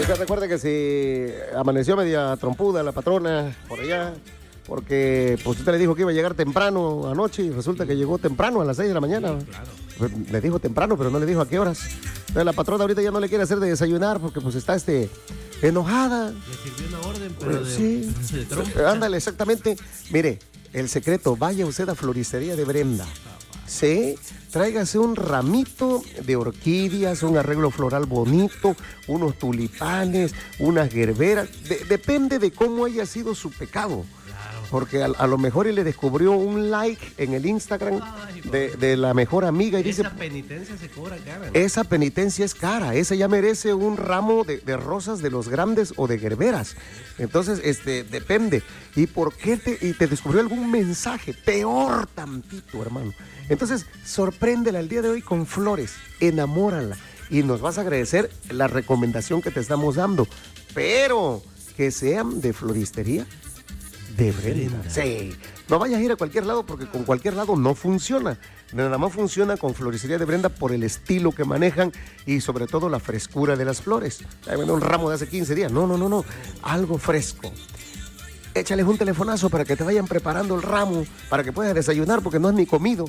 Usted recuerde que si amaneció media trompuda la patrona por allá, porque pues usted le dijo que iba a llegar temprano anoche y resulta que llegó temprano a las 6 de la mañana. Claro. Le dijo temprano, pero no le dijo a qué horas. Entonces la patrona ahorita ya no le quiere hacer de desayunar porque pues está enojada. Le sirvió una orden, pero sí. de trompa. Ándale, exactamente. Mire, el secreto, vaya usted a Floristería de Brenda. Sí, tráigase un ramito de orquídeas, un arreglo floral bonito, unos tulipanes, unas gerberas. Depende de cómo haya sido su pecado. Porque a lo mejor él le descubrió un like en el Instagram de la mejor amiga y dice... Esa penitencia se cobra cara, ¿no? Esa penitencia es cara, esa ya merece un ramo de rosas de los grandes o de gerberas. Entonces, depende. ¿Y por qué te descubrió algún mensaje? Peor tantito, hermano. Entonces, sorpréndela el día de hoy con flores, enamórala y nos vas a agradecer la recomendación que te estamos dando. Pero que sean de Floristería de Brenda. Sí, no vayas a ir a cualquier lado porque con cualquier lado no funciona. Nada más funciona con Floristería de Brenda por el estilo que manejan y sobre todo la frescura de las flores. Un ramo de hace 15 días. No. Algo fresco. Échales un telefonazo para que te vayan preparando el ramo, para que puedas desayunar porque no has ni comido.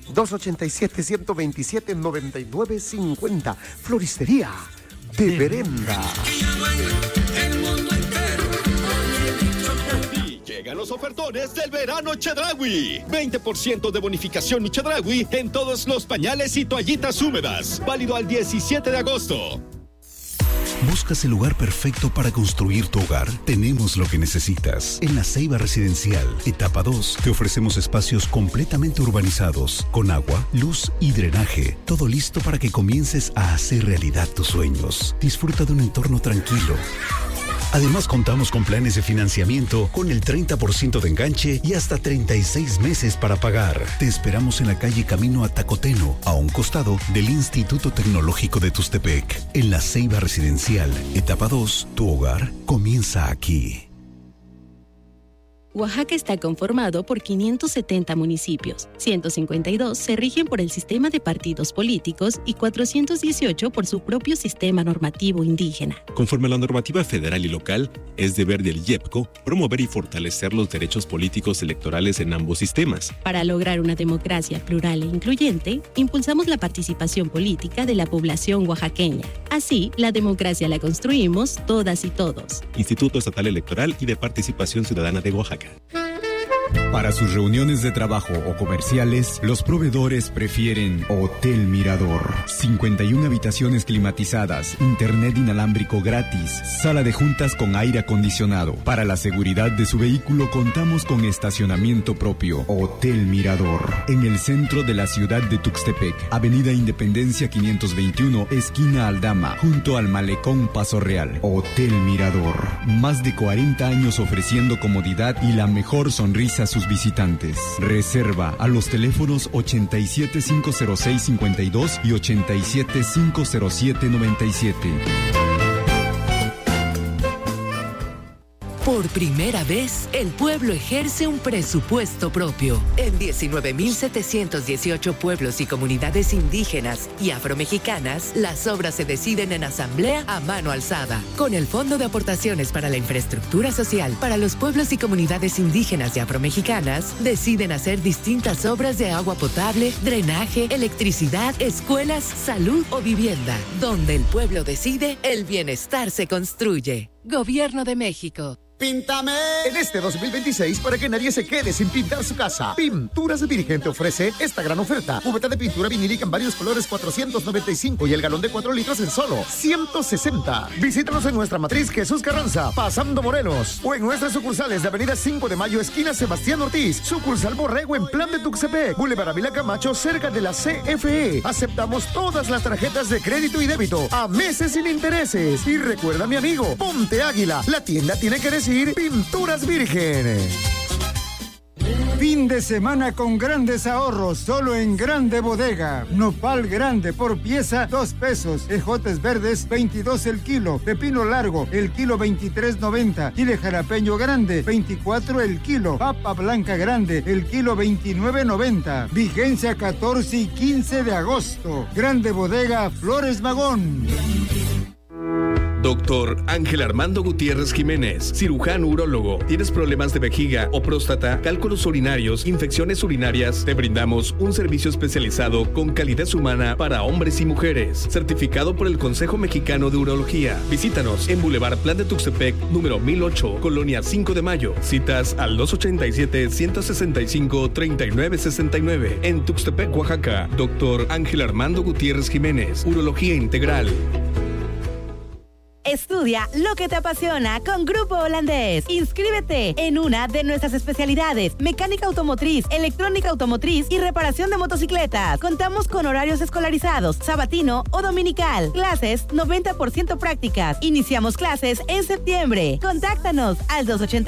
287-127-9950. Floristería de Brenda. Llegan los ofertones del verano Chedraui. 20% de bonificación Chedraui en todos los pañales y toallitas húmedas. Válido al 17 de agosto. ¿Buscas el lugar perfecto para construir tu hogar? Tenemos lo que necesitas. En La Ceiba Residencial, etapa 2, te ofrecemos espacios completamente urbanizados, con agua, luz y drenaje. Todo listo para que comiences a hacer realidad tus sueños. Disfruta de un entorno tranquilo. Además, contamos con planes de financiamiento con el 30% de enganche y hasta 36 meses para pagar. Te esperamos en la calle Camino a Tacoteno, a un costado del Instituto Tecnológico de Tustepec. En La Ceiba Residencial, etapa 2, tu hogar comienza aquí. Oaxaca está conformado por 570 municipios, 152 se rigen por el sistema de partidos políticos y 418 por su propio sistema normativo indígena. Conforme a la normativa federal y local, es deber del IEPCO promover y fortalecer los derechos políticos electorales en ambos sistemas. Para lograr una democracia plural e incluyente, impulsamos la participación política de la población oaxaqueña. Así, la democracia la construimos todas y todos. Instituto Estatal Electoral y de Participación Ciudadana de Oaxaca. Para sus reuniones de trabajo o comerciales, los proveedores prefieren Hotel Mirador. 51 habitaciones climatizadas, internet inalámbrico gratis, sala de juntas con aire acondicionado. Para la seguridad de su vehículo contamos con estacionamiento propio. Hotel Mirador. En el centro de la ciudad de Tuxtepec, Avenida Independencia 521, esquina Aldama, junto al Malecón Paso Real. Hotel Mirador. Más de 40 años ofreciendo comodidad y la mejor sonrisa a sus visitantes. Reserva a los teléfonos 87-506-52 y 87-507-97. Por primera vez, el pueblo ejerce un presupuesto propio. En 19.718 pueblos y comunidades indígenas y afromexicanas, las obras se deciden en asamblea a mano alzada. Con el Fondo de Aportaciones para la Infraestructura Social para los pueblos y comunidades indígenas y afromexicanas, deciden hacer distintas obras de agua potable, drenaje, electricidad, escuelas, salud o vivienda. Donde el pueblo decide, el bienestar se construye. Gobierno de México. ¡Píntame! En este 2026, para que nadie se quede sin pintar su casa, Pinturas Virgen te ofrece esta gran oferta. Cubeta de pintura vinílica en varios colores, 495, y el galón de 4 litros en solo 160. Visítanos en nuestra matriz Jesús Carranza, pasando Morelos, o en nuestras sucursales de Avenida 5 de Mayo, esquina Sebastián Ortiz, sucursal Borrego en Plan de Tuxtepec, Boulevard Ávila Camacho, cerca de la CFE. Aceptamos todas las tarjetas de crédito y débito, a meses sin intereses. Y recuerda, mi amigo, ponte Águila, la tienda tiene que decir Pinturas Virgen. Fin de semana con grandes ahorros, solo en Grande Bodega. Nopal grande por pieza, 2 pesos. Ejotes verdes, 22 el kilo. Pepino largo, el kilo 23.90. Chile jalapeño grande, 24 el kilo. Papa blanca grande, el kilo 29.90. Vigencia 14 y 15 de agosto. Grande Bodega, Flores Magón. Doctor Ángel Armando Gutiérrez Jiménez, cirujano urólogo. ¿Tienes problemas de vejiga o próstata, cálculos urinarios, infecciones urinarias? Te brindamos un servicio especializado con calidez humana para hombres y mujeres, certificado por el Consejo Mexicano de Urología. Visítanos en Boulevard Plan de Tuxtepec, número 1008, Colonia 5 de Mayo. Citas al 287-165-3969. En Tuxtepec, Oaxaca. Doctor Ángel Armando Gutiérrez Jiménez, Urología Integral. Estudia lo que te apasiona con Grupo Holandés. Inscríbete en una de nuestras especialidades: mecánica automotriz, electrónica automotriz y reparación de motocicletas. Contamos con horarios escolarizados, sabatino o dominical. Clases 90% prácticas. Iniciamos clases en septiembre. Contáctanos al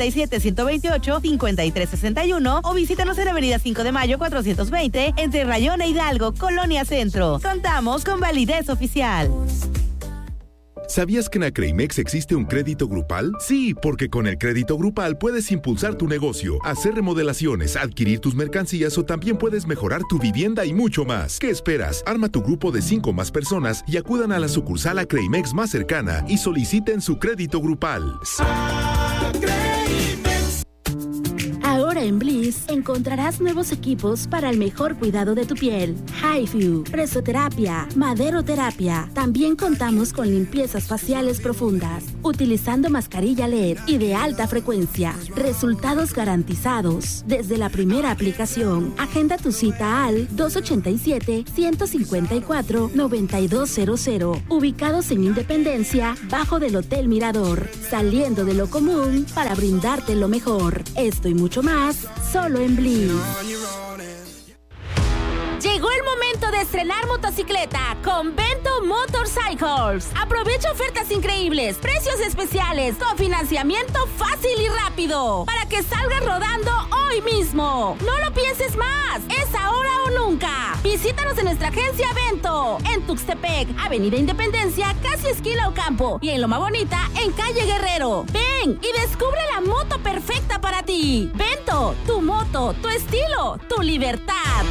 287-128-5361 o visítanos en Avenida 5 de Mayo 420 entre Rayón e Hidalgo, Colonia Centro. Contamos con validez oficial. ¿Sabías que en Acreimex existe un crédito grupal? Sí, porque con el crédito grupal puedes impulsar tu negocio, hacer remodelaciones, adquirir tus mercancías o también puedes mejorar tu vivienda y mucho más. ¿Qué esperas? Arma tu grupo de 5 más personas y acudan a la sucursal Acreimex más cercana y soliciten su crédito grupal. Ahora en Bliss encontrarás nuevos equipos para el mejor cuidado de tu piel. HIFU, presoterapia, maderoterapia. También contamos con limpiezas faciales profundas, utilizando mascarilla LED y de alta frecuencia. Resultados garantizados desde la primera aplicación. Agenda tu cita al 287-154-9200. Ubicados en Independencia, bajo del Hotel Mirador. Saliendo de lo común para brindarte lo mejor. Esto y mucho más, solo en Bliss. Llegó el momento de estrenar motocicleta con Bento Motorcycles. Aprovecha ofertas increíbles, precios especiales, con financiamiento fácil y rápido, para que salgas rodando hoy mismo. No lo pienses más, es ahora o nunca. Visítanos en nuestra agencia Bento, en Tuxtepec, Avenida Independencia, casi esquina Ocampo, y en Loma Bonita, en calle Guerrero. Ven y descubre la moto perfecta para ti. Bento, tu moto, tu estilo, tu libertad.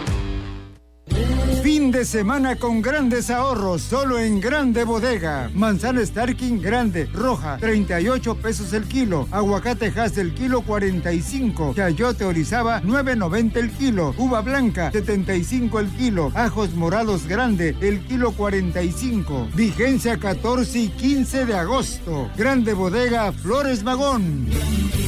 Fin de semana con grandes ahorros, solo en Grande Bodega. Manzana Starking grande, roja, 38 pesos el kilo. Aguacate Hass el kilo, 45. Chayote Orizaba, 9.90 el kilo. Uva blanca, 75 el kilo. Ajos morados grande, el kilo, 45. Vigencia 14 y 15 de agosto. Grande Bodega, Flores Magón.